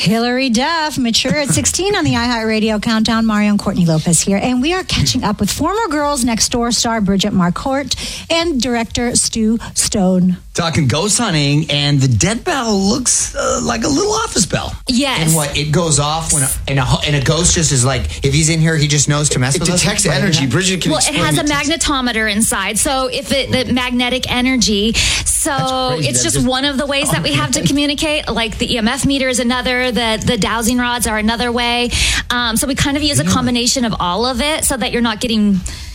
Hillary Duff, mature at 16 on the iHeartRadio Countdown. Mario and Courtney Lopez here. And we are catching up with former Girls Next Door star Bridget Marcourt and director Stu Stone. Talking ghost hunting, and the dead bell looks like a little office bell. Yes. And what, it goes off when a ghost just is like, if he's in here, he just knows to mess with us? It detects energy. Bridget can explain. Well, it has a magnetometer inside, so if the magnetic energy, so it's just one of the ways that we have to communicate. Like the EMF meter is another, the dowsing rods are another way. So we kind of use a combination of all of it so that you're not getting